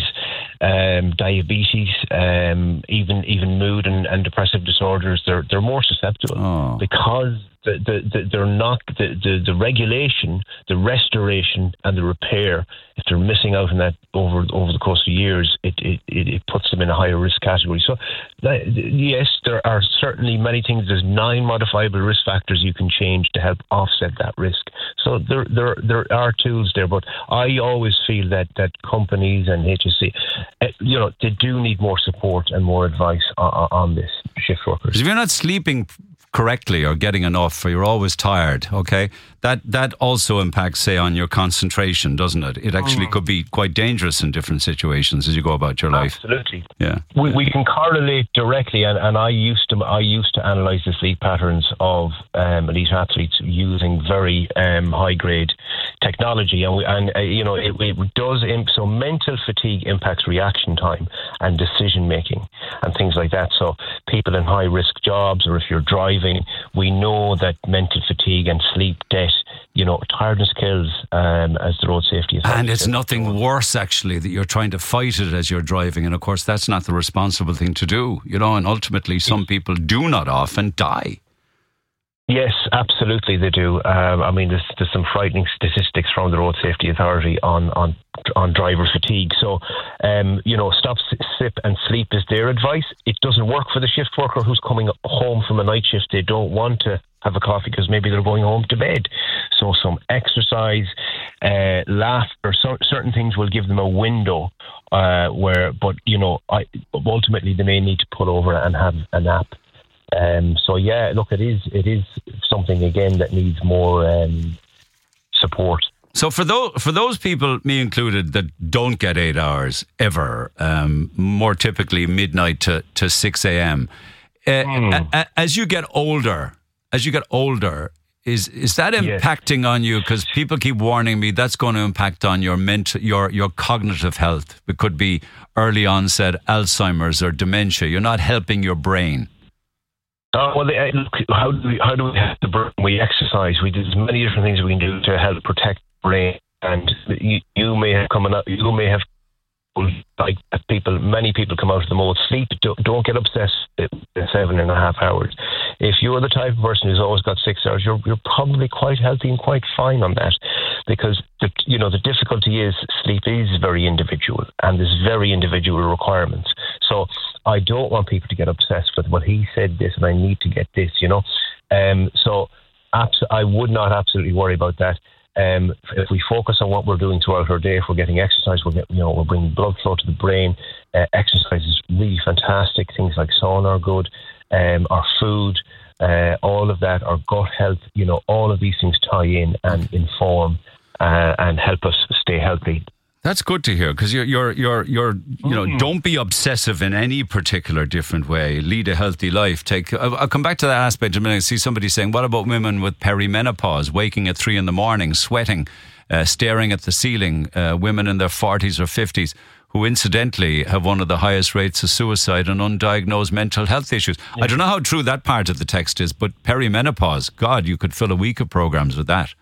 um, diabetes, um, even even mood and, and depressive disorders. They're they're more susceptible oh. because. The, the, the, they're not the, the, the regulation, the restoration, and the repair. If they're missing out on that over over the course of years, it it, it puts them in a higher risk category. So, that, yes, there are certainly many things. There's nine modifiable risk factors you can change to help offset that risk. So there there there are tools there, but I always feel that that companies and H S C, uh, you know, they do need more support and more advice on, on this, shift workers. If you're not sleeping correctly or getting enough, or you're always tired, okay, that that also impacts, say, on your concentration, doesn't it? It actually mm. could be quite dangerous in different situations as you go about your life. Absolutely. Yeah. We, we can correlate directly, and, and I used to I used to analyse the sleep patterns of um, elite athletes using very um, high grade technology, and we, and uh, you know it, it does imp- so mental fatigue impacts reaction time and decision making and things like that. So people in high risk jobs, or if you're driving, we know that mental fatigue and sleep debt, you know, tiredness kills, um, as the road safety authority. And it's nothing worse, actually, that you're trying to fight it as you're driving. And of course, that's not the responsible thing to do, you know, and ultimately some people do not often die. Yes, absolutely they do. Um, I mean, there's, there's some frightening statistics from the Road Safety Authority on, on, on driver fatigue. So, um, you know, stop, sip and sleep is their advice. It doesn't work for the shift worker who's coming home from a night shift. They don't want to have a coffee because maybe they're going home to bed. So some exercise, uh, laughter, so, certain things will give them a window uh, where, but, you know, I, ultimately they may need to pull over and have a nap. Um, so yeah, look, it is it is something again that needs more um, support. So for those for those people, me included, that don't get eight hours ever, um, more typically midnight to, to six a.m. Uh, mm. a, a, as you get older, as you get older, is is that impacting yes. on you? Because people keep warning me that's going to impact on your mental, your your cognitive health. It could be early onset Alzheimer's or dementia. You're not helping your brain. Uh, well, they, look, how do we how do we help the brain? We exercise. We do as many different things we can do to help protect the brain. And you, you may have come out. You may have like people. Many people come out of the mode. Sleep. Don't, don't get obsessed with seven and a half hours. If you're the type of person who's always got six hours, you're you're probably quite healthy and quite fine on that. Because the you know the difficulty is sleep is very individual, and there's very individual requirements. So I don't want people to get obsessed with, well, he said this and I need to get this, you know. Um, so abs- I would not absolutely worry about that. Um, if we focus on what we're doing throughout our day, if we're getting exercise, we're getting, you know, we're bringing blood flow to the brain. Uh, exercise is really fantastic. Things like sauna are good. Um, our food, uh, all of that, our gut health, you know, all of these things tie in and inform uh, and help us stay healthy. That's good to hear, because you're, you're, you're, you're, you know, mm. don't be obsessive in any particular different way. Lead a healthy life. Take. I'll, I'll come back to that aspect in a minute. I see somebody saying, "What about women with perimenopause, waking at three in the morning, sweating, uh, staring at the ceiling? Uh, women in their forties or fifties, who incidentally have one of the highest rates of suicide and undiagnosed mental health issues." Yeah. I don't know how true that part of the text is, but perimenopause, God, you could fill a week of programs with that.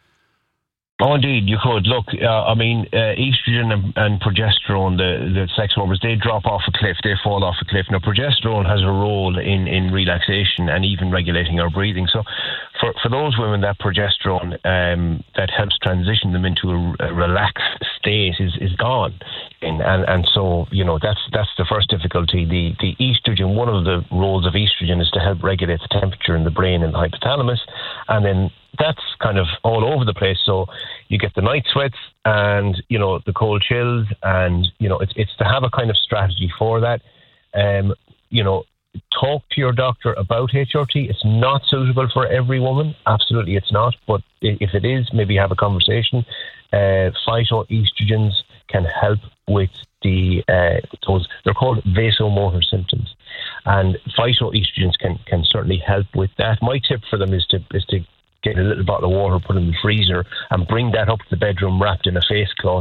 Oh, indeed, you could. Look, uh, I mean, uh, estrogen and, and progesterone, the, the sex hormones, they drop off a cliff, they fall off a cliff. Now, progesterone has a role in, in relaxation and even regulating our breathing. So for, for those women, that progesterone um, that helps transition them into a, a relaxed state is, is gone. And, and and so, you know, that's that's the first difficulty. The, the estrogen, one of the roles of estrogen is to help regulate the temperature in the brain and the hypothalamus. And then that's kind of all over the place. So you get the night sweats and, you know, the cold chills, and, you know, it's it's to have a kind of strategy for that. Um, you know, talk to your doctor about H R T. It's not suitable for every woman. Absolutely it's not. But if it is, maybe have a conversation. Uh, phytoestrogens can help with the, uh, those, they're called vasomotor symptoms. And phytoestrogens can, can certainly help with that. My tip for them is to is to get a little bottle of water, put it in the freezer, and bring that up to the bedroom wrapped in a face cloth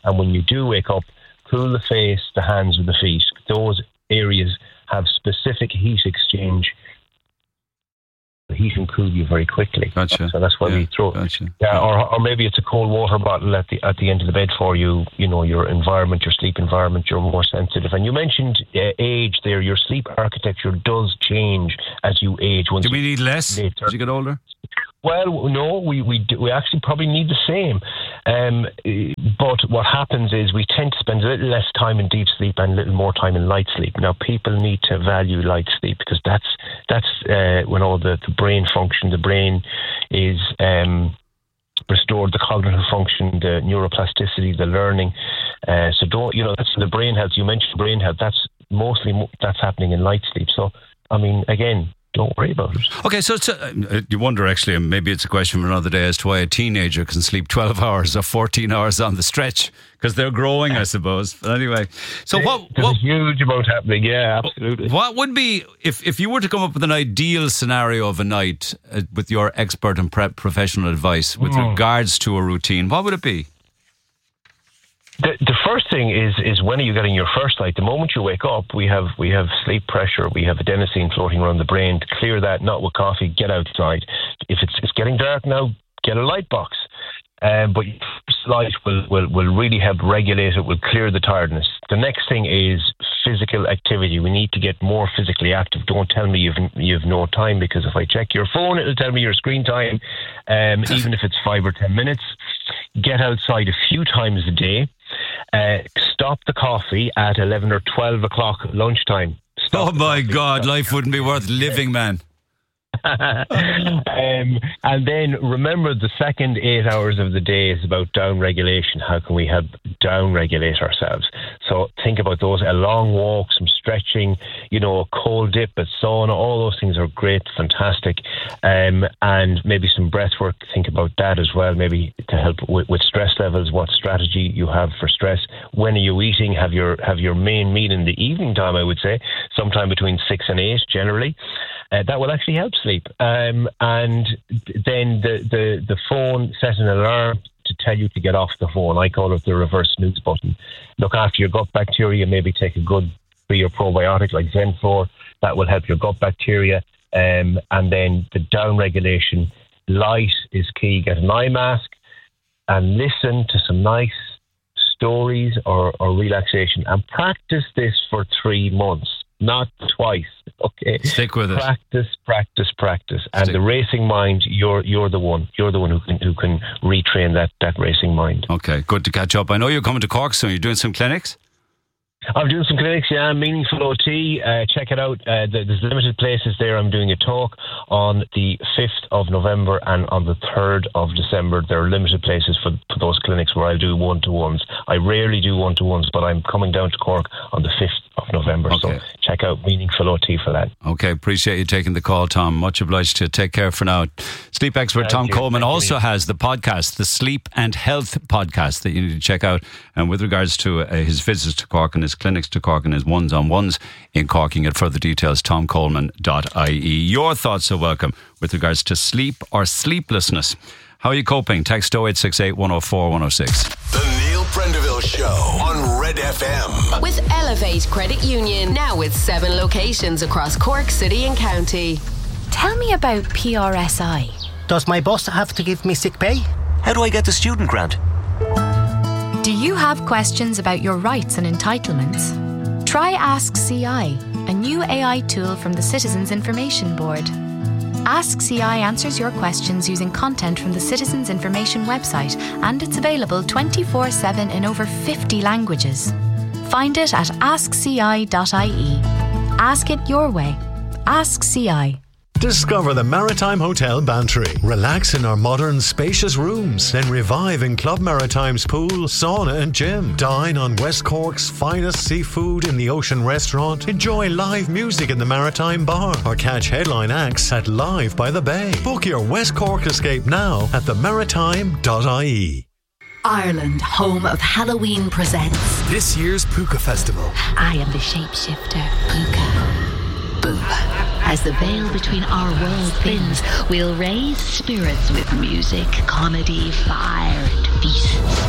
And when you do wake up, cool the face, the hands, and the feet. Those areas have specific heat exchange. The heat can cool you very quickly. Gotcha. So that's why yeah, we throw. Gotcha. Yeah, or or maybe it's a cold water bottle at the at the end of the bed for you. You know, your environment, your sleep environment, you're more sensitive. And you mentioned uh, age there. Your sleep architecture does change as you age. Once do we need less later. as you get older? Well, no, we we do, we actually probably need the same. Um, but what happens is we tend to spend a little less time in deep sleep and a little more time in light sleep. Now, people need to value light sleep because that's that's uh, when all the, the brain function, the brain is um, restored, the cognitive function, the neuroplasticity, the learning. Uh, so don't, you know, that's the brain health. You mentioned brain health. That's mostly, that's happening in light sleep. So, I mean, again, don't worry about it. Okay, so it's a, you wonder actually, and maybe it's a question for another day, as to why a teenager can sleep twelve hours or fourteen hours on the stretch, because they're growing, I suppose. But anyway, so what? There's what a huge amount happening, yeah, absolutely. What would be, if, if you were to come up with an ideal scenario of a night uh, with your expert and prep professional advice with Mm. regards to a routine, what would it be? The, the first thing is is when are you getting your first light? The moment you wake up, we have we have sleep pressure, we have adenosine floating around the brain. To clear that, not with coffee, get outside. If it's it's getting dark now, get a light box. Um, but your first light will, will, will really help regulate it, will clear the tiredness. The next thing is physical activity. We need to get more physically active. Don't tell me you've you've no time, because if I check your phone, it'll tell me your screen time, um, even if it's five or ten minutes. Get outside a few times a day. Uh, stop the coffee at eleven or twelve o'clock lunchtime. Stop oh my God, life wouldn't be worth living, man. um, and then remember, the second eight hours of the day is about down regulation. How can we help down regulate ourselves? So think about those: a long walk, some stretching, you know, a cold dip, a sauna. All those things are great, fantastic. Um, and maybe some breath work. Think about that as well, maybe to help with, with stress levels. What strategy you have for stress? When are you eating? Have your have your main meal in the evening time, I would say, sometime between six and eight generally. Uh, that will actually help sleep. Um, and then the, the, the phone, set an alarm to tell you to get off the phone. I call it the reverse snooze button. Look after your gut bacteria, maybe take a good pre or probiotic like Zenflor. That will help your gut bacteria. Um, and then the down regulation, light is key. Get an eye mask and listen to some nice stories or, or relaxation, and practice this for three months. Not twice, okay? Stick with it. Practice, practice, practice. And Stick. the racing mind, you're you're the one. You're the one who can who can retrain that, that racing mind. Okay, good to catch up. I know you're coming to Cork soon. You're doing some clinics? I'm doing some clinics, yeah, Meaningful O T. Uh, check it out. Uh, there's limited places there. I'm doing a talk on the fifth of November and on the third of December. There are limited places for, for those clinics where I'll do one-to-ones. I rarely do one-to-ones, but I'm coming down to Cork on the fifth of November. Okay. So check out Meaningful O T for that. Okay, appreciate you taking the call, Tom. Much obliged to you. Take care for now. Sleep expert Thank Tom you. Coleman Thank also you. has the podcast, the Sleep and Health podcast, that you need to check out. And with regards to uh, his visits to Cork and his clinics to Cork and his ones-on-ones in Cork, you can get further details, tom coleman dot I E. Your thoughts are welcome with regards to sleep or sleeplessness. How are you coping? Text oh eight six eight, one oh four, one oh six. The Neil Prendeville Show on Red F M. With Elevate Credit Union, now with seven locations across Cork City and County. Tell me about P R S I. Does my boss have to give me sick pay? How do I get the student grant? Do you have questions about your rights and entitlements? Try Ask C I, a new A I tool from the Citizens Information Board. Ask C I answers your questions using content from the Citizens Information website, and it's available twenty-four seven in over fifty languages. Find it at ask c i dot I E. Ask it your way. Ask C I. Discover the Maritime Hotel Bantry. Relax in our modern, spacious rooms. Then revive in Club Maritime's pool, sauna and gym. Dine on West Cork's finest seafood in the Ocean Restaurant. Enjoy live music in the Maritime Bar. Or catch headline acts at Live by the Bay. Book your West Cork escape now at the maritime dot I E. Ireland, home of Halloween, presents this year's Puka Festival. I am the shapeshifter, Puka. Boom. As the veil between our world thins, we'll raise spirits with music, comedy, fire, and feasts.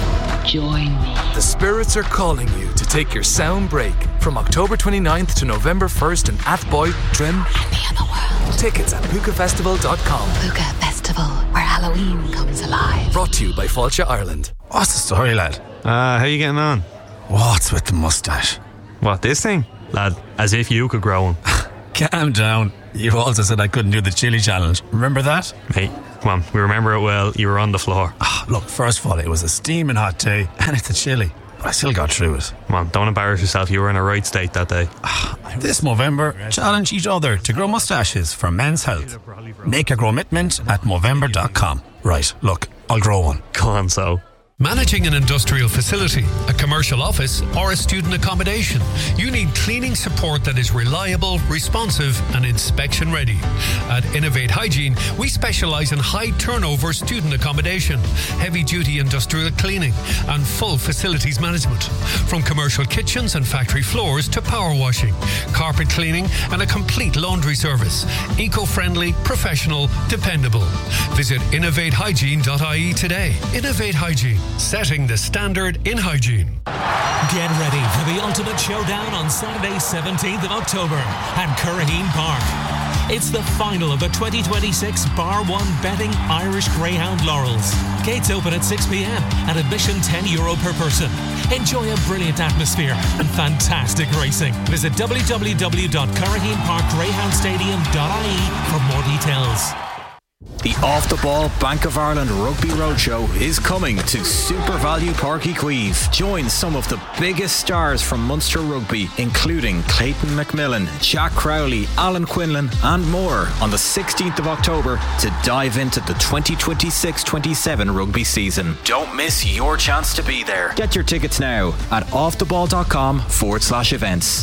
Join me. The spirits are calling you to take your sound break from October twenty-ninth to November first in Athboy, Trim. And the other world. Tickets at puka festival dot com. Puka Festival, where Halloween comes alive. Brought to you by Fáilte Ireland. What's the story, lad? Uh, how you getting on? What's with the moustache? What, this thing? Lad, as if you could grow one. Calm down. You also said I couldn't do the chili challenge. Remember that? Hey, come on, we remember it well. You were on the floor. Oh, look, first of all, it was a steaming hot tea, and it's a chili. But I still got through it. Come on, don't embarrass yourself. You were in a right state that day. This Movember, challenge each other to grow moustaches for men's health. Make a grow commitment at Movember dot com. Right, look, I'll grow one. Go on, so. Managing an industrial facility, a commercial office, or a student accommodation, you need cleaning support that is reliable, responsive, and inspection ready. At Innovate Hygiene, we specialise in high turnover student accommodation, heavy duty industrial cleaning, and full facilities management. From commercial kitchens and factory floors to power washing, carpet cleaning, and a complete laundry service. Eco-friendly, professional, dependable. Visit innovate hygiene dot I E today. Innovate Hygiene. Setting the standard in hygiene. Get ready for the ultimate showdown on Saturday, seventeenth of October at Curraheen Park. It's the final of the twenty twenty-six Bar one Betting Irish Greyhound Laurels. Gates open at six p.m. and admission ten euro per person. Enjoy a brilliant atmosphere and fantastic racing. Visit w w w dot curraheen park greyhound stadium dot I E for more details. The Off the Ball Bank of Ireland Rugby Roadshow is coming to Super Value Park Queeve. Join some of the biggest stars from Munster Rugby, including Clayton McMillan, Jack Crowley, Alan Quinlan, and more on the sixteenth of October to dive into the twenty twenty-six twenty-seven rugby season. Don't miss your chance to be there. Get your tickets now at offtheball.com forward slash events.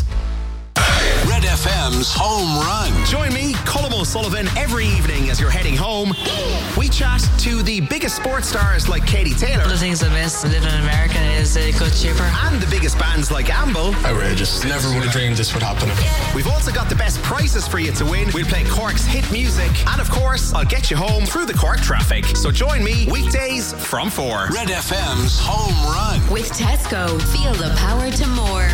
Red F M's Home Run. Join me, Colm O'Sullivan, every evening as you're heading home. We chat to the biggest sports stars like Katie Taylor. One of the things I miss living in America is it got cheaper. And the biggest bands like Amble. Outrageous. Never would have dreamed this would happen. We've also got the best prizes for you to win. We'll play Cork's hit music. And of course, I'll get you home through the Cork traffic. So join me weekdays from four. Red F M's Home Run. With Tesco, feel the power to more.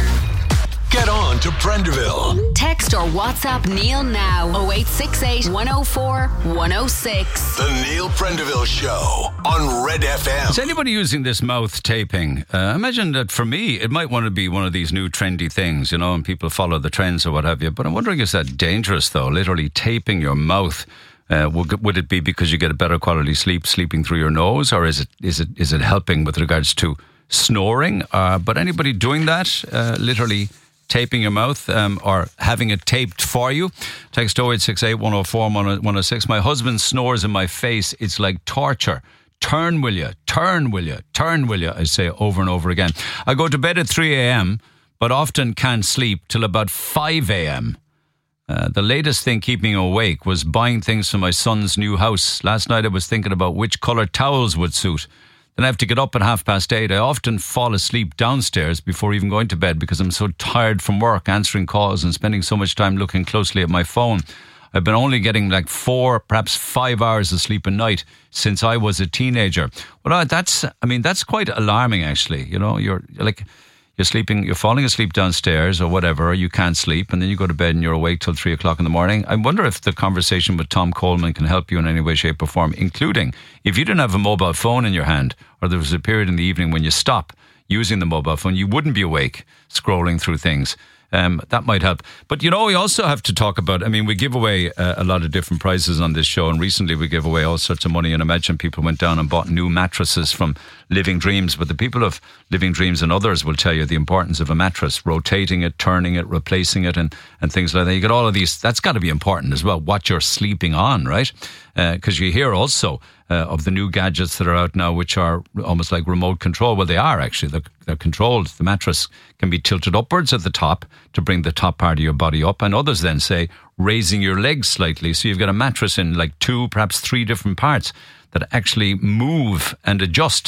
Get on to Prenderville. Text or WhatsApp Neil now. oh eight six eight, one oh four, one oh six. The Neil Prendeville Show on Red F M. Is anybody using this mouth taping? Uh, imagine that for me, it might want to be one of these new trendy things, you know, and people follow the trends or what have you. But I'm wondering, is that dangerous though? Literally taping your mouth. Uh, would, would it be because you get a better quality sleep sleeping through your nose, or is it is it is it helping with regards to snoring? Uh, but anybody doing that, uh, literally taping your mouth um, or having it taped for you? Text oh eight six eight, one oh four, one oh six. My husband snores in my face. It's like torture. Turn, will you? Turn, will you? Turn, will you? I say over and over again. I go to bed at three a.m. but often can't sleep till about five a.m. Uh, the latest thing keeping me awake was buying things for my son's new house. Last night I was thinking about which colour towels would suit. Then I have to get up at half past eight. I often fall asleep downstairs before even going to bed because I'm so tired from work, answering calls and spending so much time looking closely at my phone. I've been only getting like four, perhaps five hours of sleep a night since I was a teenager. Well, that's, I mean, that's quite alarming actually. You know, you're like, you're sleeping, you're falling asleep downstairs or whatever, or you can't sleep, and then you go to bed and you're awake till three o'clock in the morning. I wonder if the conversation with Tom Coleman can help you in any way, shape or form, including if you didn't have a mobile phone in your hand, or there was a period in the evening when you stop using the mobile phone, you wouldn't be awake scrolling through things. Um, that might help. But, you know, we also have to talk about, I mean, we give away uh, a lot of different prizes on this show, and recently we gave away all sorts of money, and imagine people went down and bought new mattresses from Living Dreams. But the people of Living Dreams and others will tell you the importance of a mattress, rotating it, turning it, replacing it, and, and things like that. You get all of these. That's got to be important as well, what you're sleeping on, right? Because uh, you hear also Uh, of the new gadgets that are out now, which are almost like remote control. Well, they are actually. They're, they're controlled. The mattress can be tilted upwards at the top to bring the top part of your body up, and others then say raising your legs slightly. So you've got a mattress in like two, perhaps three different parts that actually move and adjust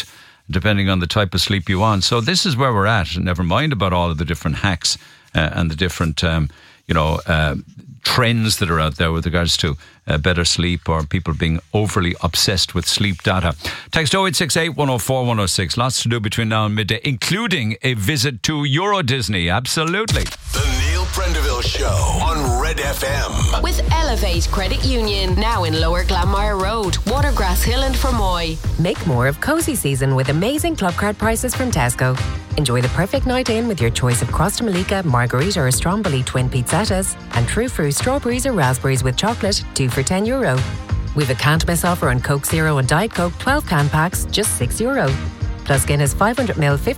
depending on the type of sleep you want. So this is where we're at. Never mind about all of the different hacks uh, and the different, um, you know, uh, trends that are out there with regards to uh, better sleep or people being overly obsessed with sleep data. Text oh eight six eight, one oh four, one oh six. Lots to do between now and midday, including a visit to Euro Disney. Absolutely. The Neil Prendeville Show on Red F M. With Elevate Credit Union, now in Lower Glanmire Road, Watergrass Hill and Fermoy. Make more of cozy season with amazing club card prices from Tesco. Enjoy the perfect night in with your choice of Costa Malika, Margarita or Stromboli twin pizzettas and True Fruit strawberries or raspberries with chocolate, two for ten euro. We've a can't miss offer on Coke Zero and Diet Coke twelve can packs, just six euro. Plus Guinness five hundred milliliter fifty